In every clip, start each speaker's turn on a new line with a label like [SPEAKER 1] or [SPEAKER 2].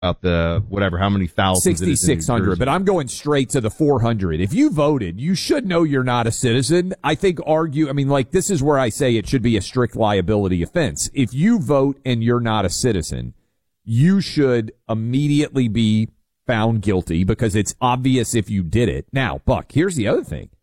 [SPEAKER 1] about the whatever, how many thousands?
[SPEAKER 2] 6,600, but I'm going straight to the 400. If you voted, you should know you're not a citizen. I think this is where I say it should be a strict liability offense. If you vote and you're not a citizen, you should immediately be found guilty because it's obvious if you did it. Now, Buck, here's the other thing.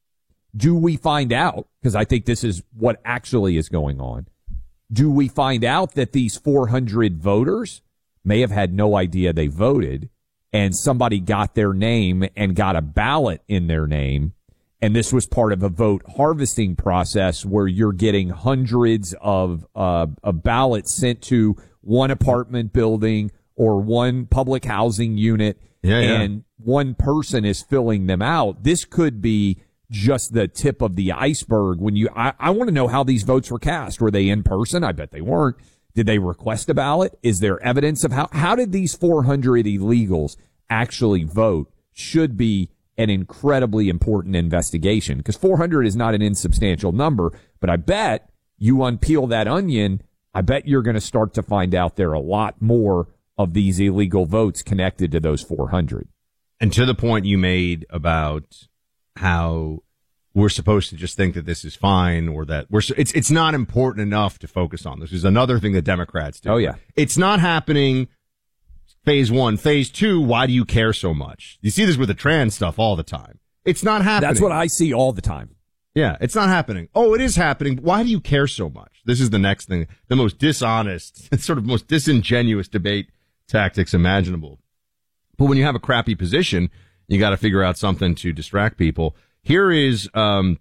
[SPEAKER 2] Do we find out, because I think this is what actually is going on, do we find out that these 400 voters may have had no idea they voted, and somebody got their name and got a ballot in their name, and this was part of a vote harvesting process where you're getting hundreds of ballots sent to one apartment building or one public housing unit, and one person is filling them out? This could be just the tip of the iceberg. I want to know how these votes were cast. Were they in person? I bet they weren't. Did they request a ballot? Is there evidence of how did these 400 illegals actually vote? Should be an incredibly important investigation, because 400 is not an insubstantial number, but I bet you unpeel that onion, I bet you're going to start to find out there are a lot more of these illegal votes connected to those 400.
[SPEAKER 1] And to the point you made about how we're supposed to just think that this is fine, or that it's not important enough to focus on. This is another thing that Democrats do.
[SPEAKER 2] Oh, yeah.
[SPEAKER 1] It's not happening. Phase 1, phase 2. Why do you care so much? You see this with the trans stuff all the time. It's not happening.
[SPEAKER 2] That's what I see all the time.
[SPEAKER 1] Yeah, it's not happening. Oh, it is happening. Why do you care so much? This is the next thing. The most dishonest, sort of most disingenuous debate tactics imaginable. But when you have a crappy position, you got to figure out something to distract people. Here is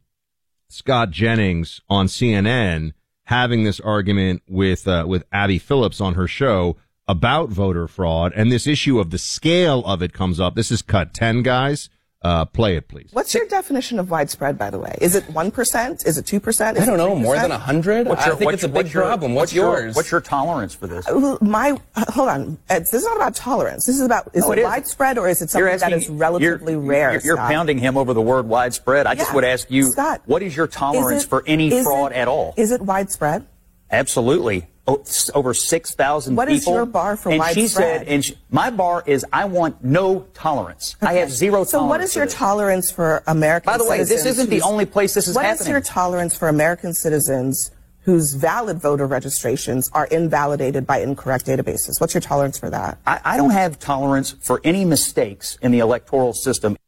[SPEAKER 1] Scott Jennings on CNN having this argument with Abby Phillips on her show about voter fraud, and this issue of the scale of it comes up. This is cut 10, guys. Play it, please.
[SPEAKER 3] What's your definition of widespread, by the way? Is it 1%? Is it 2%?
[SPEAKER 4] I don't know. More than 100? I think it's a big problem. What's yours?
[SPEAKER 5] What's your tolerance for this?
[SPEAKER 3] Hold on. This is not about tolerance. This is about, is it widespread, or is it something that is relatively rare?
[SPEAKER 5] You're pounding him over the word widespread. I just would ask you,
[SPEAKER 3] Scott,
[SPEAKER 5] what is your tolerance for any fraud at all?
[SPEAKER 3] Is it widespread?
[SPEAKER 5] Absolutely. Over 6,000 people.
[SPEAKER 3] What is your bar for widespread?
[SPEAKER 5] She said, my bar is I want no tolerance. Okay. I have zero tolerance.
[SPEAKER 3] So what is your tolerance for American citizens?
[SPEAKER 5] By the way, this isn't the only place this is happening.
[SPEAKER 3] What is your tolerance for American citizens whose valid voter registrations are invalidated by incorrect databases? What's your tolerance for that?
[SPEAKER 5] I don't have tolerance for any mistakes in the electoral system.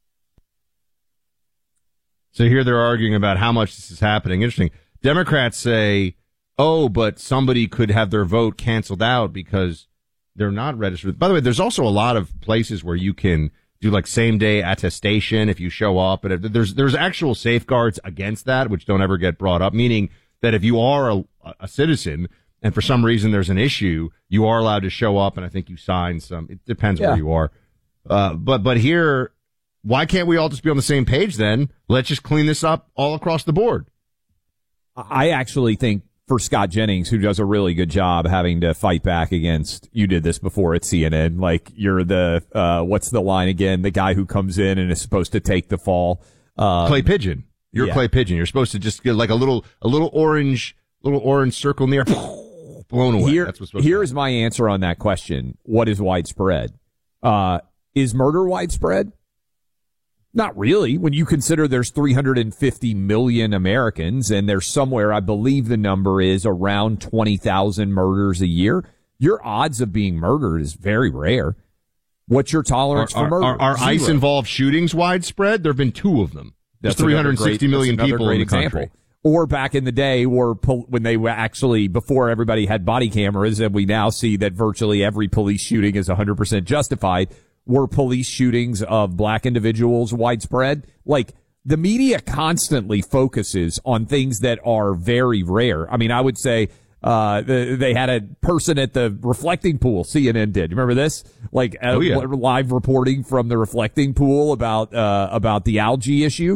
[SPEAKER 1] So here they're arguing about how much this is happening. Interesting. Democrats say, oh, but somebody could have their vote canceled out because they're not registered. By the way, there's also a lot of places where you can do like same day attestation if you show up, and there's actual safeguards against that, which don't ever get brought up, meaning that if you are a citizen and for some reason there's an issue, you are allowed to show up, and I think you sign some. It depends where you are. But here, why can't we all just be on the same page then? Let's just clean this up all across the board.
[SPEAKER 2] I actually think for Scott Jennings, who does a really good job having to fight back against, you did this before at CNN, like you're the, what's the line again? The guy who comes in and is supposed to take the fall.
[SPEAKER 1] Clay Pigeon. You're Clay Pigeon. You're supposed to just get like a little orange circle near, blown away. That's what's supposed
[SPEAKER 2] here's my answer on that question. What is widespread? Is murder widespread? Not really. When you consider there's 350 million Americans and there's somewhere, I believe the number is around 20,000 murders a year, your odds of being murdered is very rare. What's your tolerance for murder?
[SPEAKER 1] Are ICE-involved shootings widespread? There have been 2 of them. There's 360 million people in the country.
[SPEAKER 2] Or back in the day, when they were actually, before everybody had body cameras, and we now see that virtually every police shooting is 100% justified, were police shootings of black individuals widespread? Like, the media constantly focuses on things that are very rare. I mean, I would say they had a person at the reflecting pool, CNN did. Remember this? Like, live reporting from the reflecting pool about the algae issue.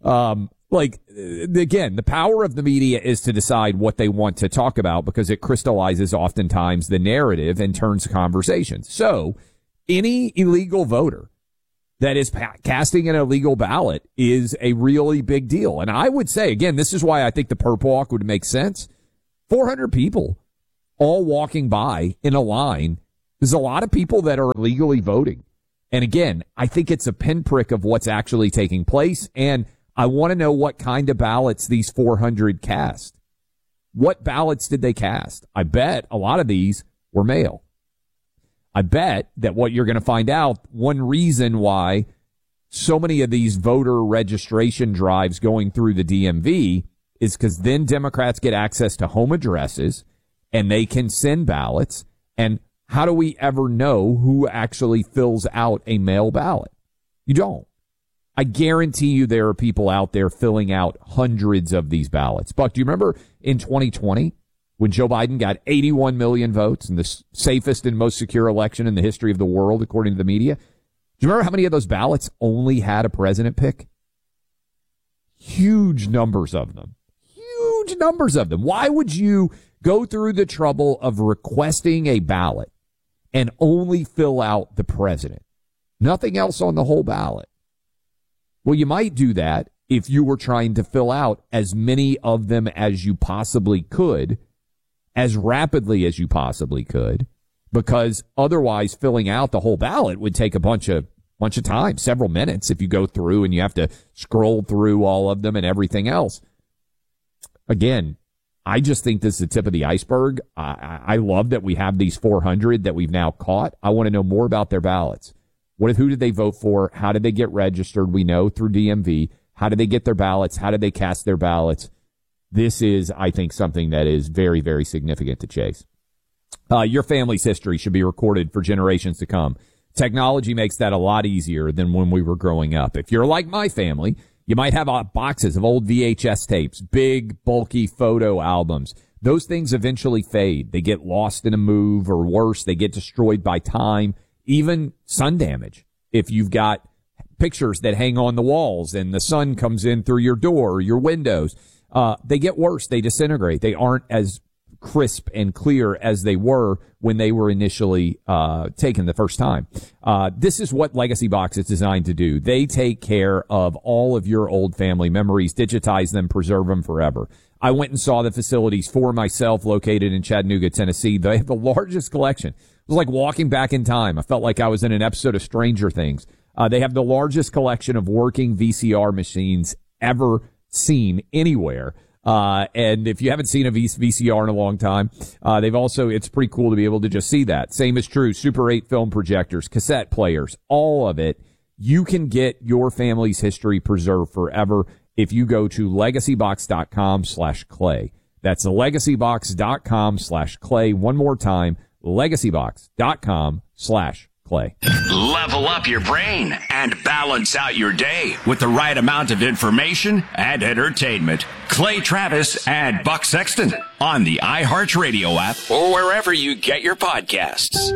[SPEAKER 2] Again, the power of the media is to decide what they want to talk about because it crystallizes oftentimes the narrative and turns conversations. So, any illegal voter that is casting an illegal ballot is a really big deal. And I would say, again, this is why I think the perp walk would make sense. 400 people all walking by in a line There's a lot of people that are illegally voting. And again, I think it's a pinprick of what's actually taking place. And I want to know what kind of ballots these 400 cast. What ballots did they cast? I bet a lot of these were mail. I bet that what you're going to find out, one reason why so many of these voter registration drives going through the DMV is because then Democrats get access to home addresses and they can send ballots. And how do we ever know who actually fills out a mail ballot? You don't. I guarantee you there are people out there filling out hundreds of these ballots. Buck, do you remember in 2020 when Joe Biden got 81 million votes in the safest and most secure election in the history of the world, according to the media? Do you remember how many of those ballots only had a president pick? Huge numbers of them. Huge numbers of them. Why would you go through the trouble of requesting a ballot and only fill out the president? Nothing else on the whole ballot. Well, you might do that if you were trying to fill out as many of them as you possibly could, as rapidly as you possibly could, because otherwise filling out the whole ballot would take a bunch of time, several minutes if you go through and you have to scroll through all of them and everything else. Again, I just think this is the tip of the iceberg. I love that we have these 400 that we've now caught. I want to know more about their ballots. Who did they vote for? How did they get registered? We know through DMV. How did they get their ballots? How did they cast their ballots? This is, I think, something that is very, very significant to chase. Your family's history should be recorded for generations to come. Technology makes that a lot easier than when we were growing up. If you're like my family, you might have boxes of old VHS tapes, big, bulky photo albums. Those things eventually fade. They get lost in a move, or worse, they get destroyed by time. Even sun damage. If you've got pictures that hang on the walls and the sun comes in through your door or your windows, they get worse. They disintegrate. They aren't as crisp and clear as they were when they were initially taken the first time. This is what Legacy Box is designed to do. They take care of all of your old family memories, digitize them, preserve them forever. I went and saw the facilities for myself located in Chattanooga, Tennessee. They have the largest collection. It was like walking back in time. I felt like I was in an episode of Stranger Things. They have the largest collection of working VCR machines ever seen anywhere. And if you haven't seen a VCR in a long time, it's pretty cool to be able to just see that. Same is true. Super 8 film projectors, cassette players, all of it. You can get your family's history preserved forever if you go to legacybox.com/clay. That's legacybox.com/clay. One more time, legacybox.com/clay.
[SPEAKER 6] Level up your brain and balance out your day with the right amount of information and entertainment. Clay Travis and Buck Sexton on the iHeartRadio app or wherever you get your podcasts.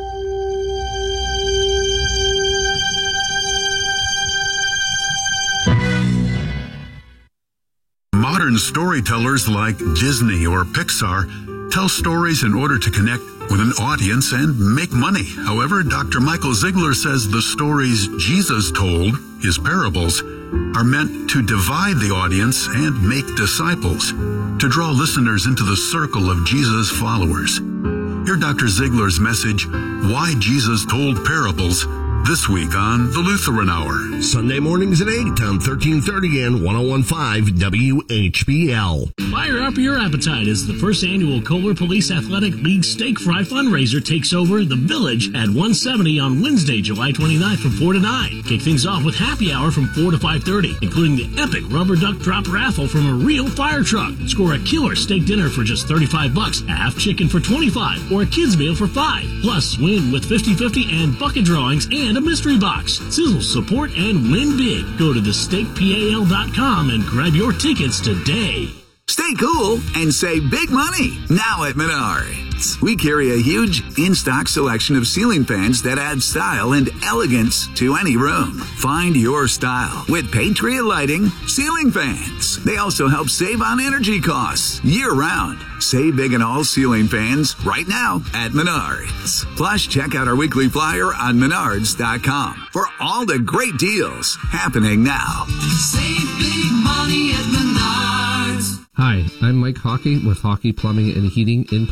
[SPEAKER 7] Modern storytellers like Disney or Pixar tell stories in order to connect with an audience and make money. However, Dr. Michael Ziegler says the stories Jesus told, his parables, are meant to divide the audience and make disciples, to draw listeners into the circle of Jesus' followers. Hear Dr. Ziegler's message, Why Jesus Told Parables, this week on The Lutheran Hour.
[SPEAKER 8] Sunday mornings at 8 on 1330 and 1015 WHBL.
[SPEAKER 9] Fire up your appetite as the first annual Kohler Police Athletic League Steak Fry fundraiser takes over the Village at 170 on Wednesday, July 29th from 4 to 9. Kick things off with happy hour from 4 to 5:30, including the epic rubber duck drop raffle from a real fire truck. Score a killer steak dinner for just $35, a half chicken for $25, or a kids meal for $5. Plus, win with 50/50 and bucket drawings and a mystery box. Sizzle, support, and win big. Go to thesteakpal.com and grab your tickets today.
[SPEAKER 10] Stay cool and save big money now at Menards. We carry a huge in-stock selection of ceiling fans that add style and elegance to any room. Find your style with Patriot Lighting ceiling fans. They also help save on energy costs year-round. Save big on all ceiling fans right now at Menards. Plus, check out our weekly flyer on Menards.com for all the great deals happening now.
[SPEAKER 11] Save big money at Menards.
[SPEAKER 12] Hi, I'm Mike Hockey with Hockey Plumbing and Heating in Plymouth.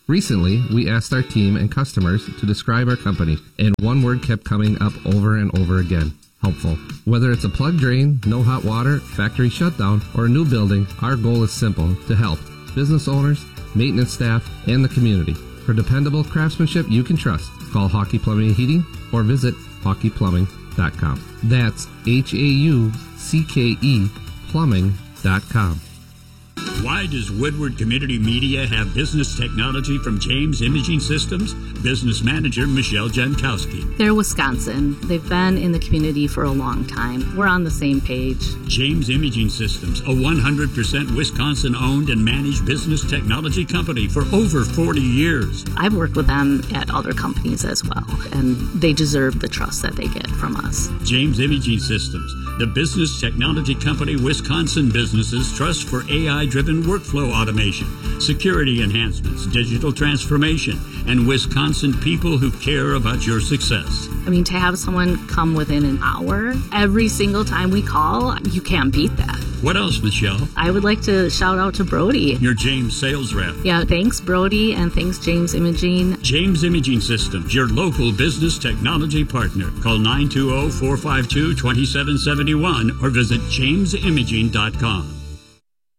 [SPEAKER 11] Recently, we asked our team and customers to describe our company, and one word kept coming up over and over again: helpful. Whether it's a plugged drain, no hot water, factory shutdown, or a new building, our goal is simple: to help business owners, maintenance staff, and the community. For dependable craftsmanship you can trust, call Hawkey Plumbing and Heating or visit HawkeyPlumbing.com. That's HAUCKE plumbing.com.
[SPEAKER 12] Why does Woodward Community Media have business technology from James Imaging Systems? Business manager Michelle Jankowski.
[SPEAKER 13] They're Wisconsin. They've been in the community for a long time. We're on the same page.
[SPEAKER 12] James Imaging Systems, a 100% Wisconsin-owned and managed business technology company for over 40 years.
[SPEAKER 13] I've worked with them at other companies as well, and they deserve the trust that they get from us.
[SPEAKER 12] James Imaging Systems, the business technology company Wisconsin businesses trust for AI-driven workflow automation, security enhancements, digital transformation, and Wisconsin people who care about your success.
[SPEAKER 13] I mean, to have someone come within an hour every single time we call, you can't beat that.
[SPEAKER 12] What else, Michelle?
[SPEAKER 13] I would like to shout out to Brody.
[SPEAKER 12] Your James sales rep.
[SPEAKER 13] Yeah, thanks, Brody, and thanks, James Imaging.
[SPEAKER 12] James Imaging Systems, your local business technology partner. Call 920-452-2771 or visit jamesimaging.com.